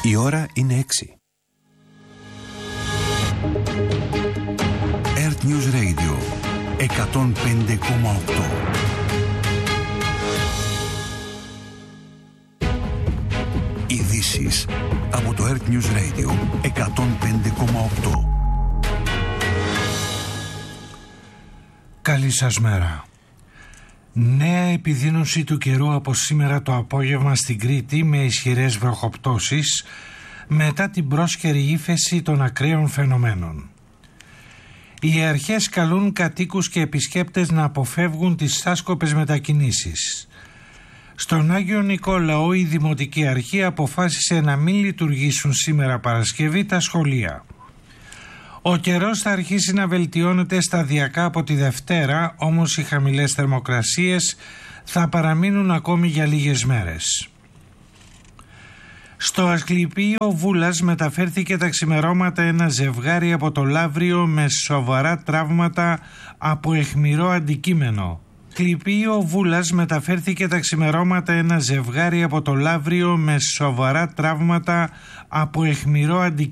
Η ώρα είναι 6. Earth News Radio 105,8. Ειδήσεις από το Earth News Radio 105,8. Καλή σας μέρα. Νέα επιδείνωση του καιρού από σήμερα το απόγευμα στην Κρήτη με ισχυρές βροχοπτώσεις μετά την πρόσκαιρη ύφεση των ακραίων φαινομένων. Οι αρχές καλούν κατοίκους και επισκέπτες να αποφεύγουν τις άσκοπες μετακινήσεις. Στον Άγιο Νικόλαο η Δημοτική Αρχή αποφάσισε να μην λειτουργήσουν σήμερα Παρασκευή τα σχολεία. Ο καιρός θα αρχίσει να βελτιώνεται σταδιακά από τη Δευτέρα, όμως οι χαμηλές θερμοκρασίες θα παραμείνουν ακόμη για λίγες μέρες. Στο Ασκληπείο Βούλας μεταφέρθηκε τα ξημερώματα ένα ζευγάρι από το Λαύριο με σοβαρά τραύματα από αιχμηρό αντικείμενο. Ασκληπείο Βούλας μεταφέρθηκε τα ξημερώματα ένα ζευγάρι από το Λαύριο με σοβαρά τραύματα από αιχμηρό αντικείμενο.